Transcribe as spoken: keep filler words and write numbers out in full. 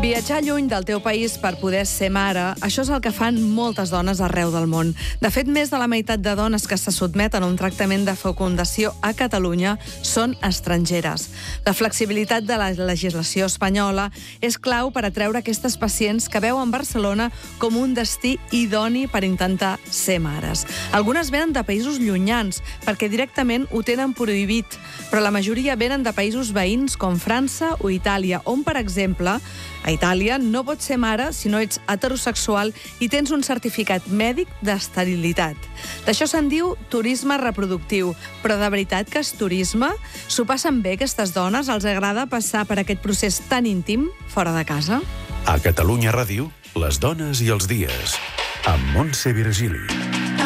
Viatjar lluny del teu país per poder ser mare, això és el que fan moltes dones arreu del món. De fet, més de la meitat de dones que se sotmeten a un tractament de fecundació a Catalunya són estrangeres. La flexibilitat de la legislació espanyola és clau per atreure aquestes pacients que veuen Barcelona com un destí idoni per intentar ser mares. Algunes venen de països llunyans, perquè directament ho tenen prohibit, però la majoria venen de països veïns com França o Itàlia, on, per exemple, a Itàlia no pots ser mare si no ets heterosexual i tens un certificat mèdic d'esterilitat. D'això se'n diu turisme reproductiu. Però de veritat que és turisme? S'ho passen bé aquestes dones? Els agrada passar per aquest procés tan íntim fora de casa? A Catalunya Ràdio, les dones i els dies, amb Montse Virgili.